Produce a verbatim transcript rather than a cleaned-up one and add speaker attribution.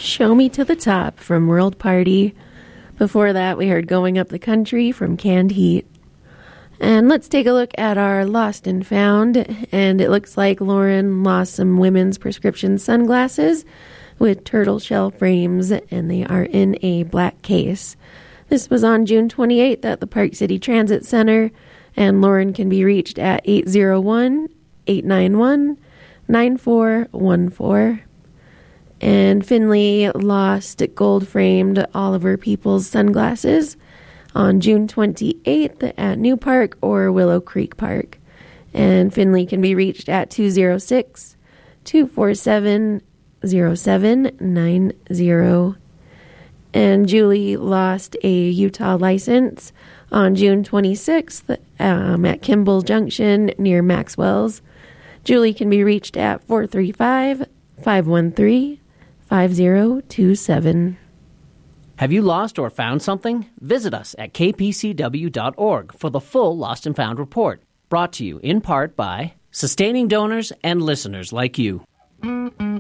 Speaker 1: Show Me to the Top from World Party. Before that, we heard Going Up the Country from Canned Heat. And let's take a look at our Lost and Found. And it looks like Lauren lost some women's prescription sunglasses with turtle shell frames, and they are in a black case. This was on June twenty-eighth at the Park City Transit Center, and Lauren can be reached at eight zero one, eight nine one, nine four one four. And Finley lost gold-framed Oliver Peoples sunglasses on June twenty-eighth at New Park or Willow Creek Park. And Finley can be reached at two zero six, two four seven, zero seven nine zero. And Julie lost a Utah license on June twenty-sixth um, at Kimball Junction near Maxwell's. Julie can be reached at four three five, five one three, five zero two seven.
Speaker 2: Have you lost or found something? Visit us at k p c w dot org for the full Lost and Found report. Brought to you in part by sustaining donors and listeners like you.